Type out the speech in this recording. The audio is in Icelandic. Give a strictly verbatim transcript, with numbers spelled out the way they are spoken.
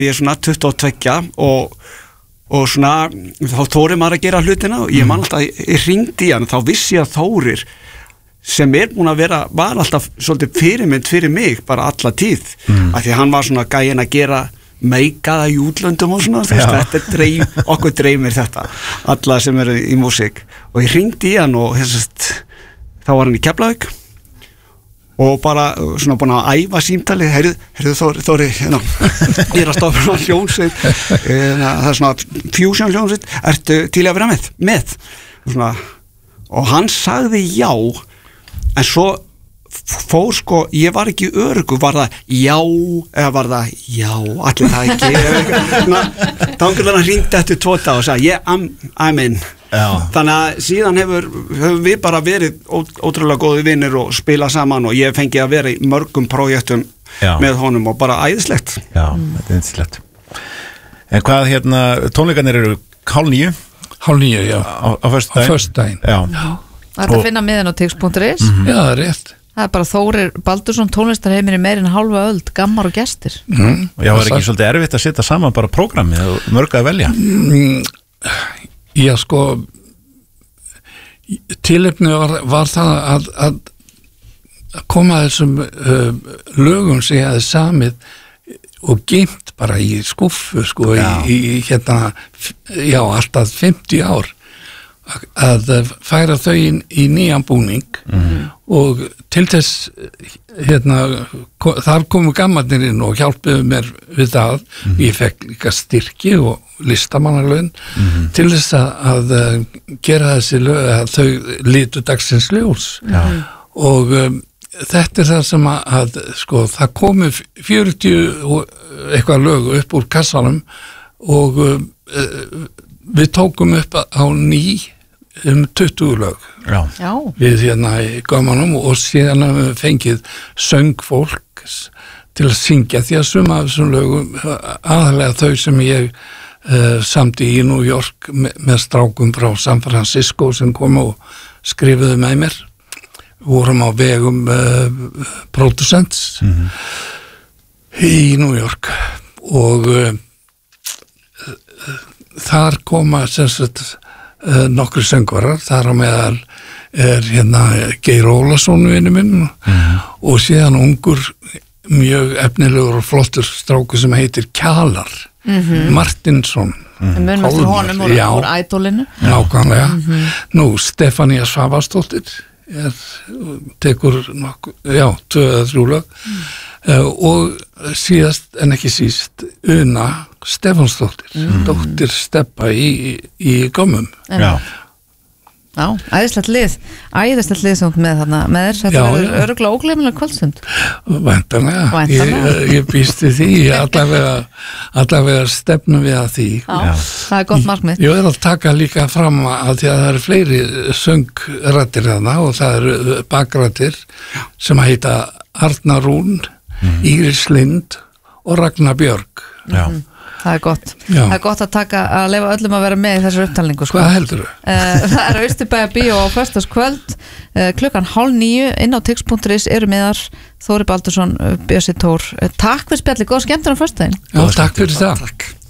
ég er svona tuttugu og tvö og, og svona þá þórir maður að gera hlutina og ég man alltaf, ég, ég hringdi í hann þá vissi ég að Þórir sem er búin að vera, var alltaf svolítið fyrirmynd fyrir mig, bara alla tíð mm. af því hann var svona gæinn að gera meikaða í útlöndum og svona þetta er dreym, okkur dreymir þetta alla sem eru í músík og ég hringdi í hann og þessast, þá var hann í Keflavík og bara svona búin að æfa símtali heyrðu, heyrðu Þóri, Þóri hérna, ég er að stoppa svona hljónsveit það er svona fusion hljónsveit ertu til að vera með, með svona, og hann sagði já en svo fór sko, ég var ekki öruggur, var það já eða var það já, allir það ekki þá einhvern veginn hringdi eftir tvo daga og sagði yeah, I'm, I'm in já. Þannig að síðan hefur, hefur við bara verið ó, ótrúlega góði vinnir og spila saman og ég fengi að vera í mörgum projektum já. Með honum og bara æðislegt Já, þetta er æðislegt En hvað hérna, tónleikarnir eru hálf níu? Hálf níu, já Á, á föstudaginn Já, já. Það er að finna miðan á tix punktur is mm-hmm. Já, það er rétt Það er bara Þórir Baldursson tónlistarheimir í meirinn hálfa öld, gammar og gestir mm. Og já, var ekki svolítið erfitt að setja saman bara prógramið og mörg að velja mm. Já, sko tilefni var, var það að, að koma þessum uh, lögum sem ég hefði samið og geymt bara í skúffu sko, í, í hérna já, alltaf fimmtíu ár að færa þau inn í nýjan búning mm-hmm. og til þess hérna, þar komu gammarnir inn og hjálpuðu mér við það mm-hmm. ég fekk líka styrki og listamannalaun mm-hmm. til þess að, að gera þessi lög að þau litu dagsins ljós mm-hmm. og um, þetta er það sem að, að sko, það komu fjörutíu eitthvað lög upp úr kassanum og um, við tókum upp á ný um tuttugu lög Já. Já. við hérna í gömmanum og síðan við fengið söngfólk til að syngja því að suma af þessum lögum aðalega þau sem ég uh, samdi í New York með, með strákum frá San Francisco sem kom og skrifuðu með mér vorum á vegum uh, producents mm-hmm. í New York og uh, þar koma sem sagt uh, nokkru söngvarar, þar á meðal er hérna Geir Ólason vinur minn mm-hmm. og síðan ungur mjög efnilegur og flottur strákur sem heitir Kjalar mm-hmm. Martinsson mm-hmm. mun eftir honum úr, úr ædolinu nákvæmlega mm-hmm. nú Stefania Svavastóttir er, tekur nokkuð, já, tvö eða þrjú lög mm. uh, og síðast en ekki síst Una Stefánsdóttir mm. dóttir Steppa í, í gömmum já Já, æðislegt lið, æðislegt lið sem með þarna með þér, þetta verður örugglega ógleymanleg kvöldstund. Væntanlega, ég, ég býst við því, allavega, allavega stefnum við að því. Já, Já. Það er gott markmið. Ég er að taka líka fram að því að það eru fleiri söngrættir þarna og það eru bakrættir sem heita Arna Rún, mm. Íris Lind og Ragnar Björg. Já. Mm. Það er gott. Já. Það er gott að taka að leyfa öllum að vera með í þessar upptalningu sko. Hvað heldur þú? Það er Austurbæjar bíó á föstudagskvöld klukkan hálf níu inn á tix punktur is eru miðar Þóri Baldursson, Bjössi Tór. Takk fyrir spjalli, góð skemmtun á föstudaginn. Já, takk fyrir það. Takk.